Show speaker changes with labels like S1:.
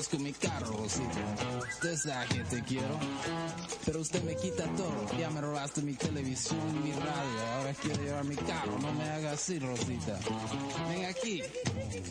S1: con mi carro, Rosita. Usted sabe que te quiero, pero usted me quita todo. Ya me robaste mi televisión y mi radio. Ahora quiero llevar mi carro, no me haga así, Rosita. Ven aquí.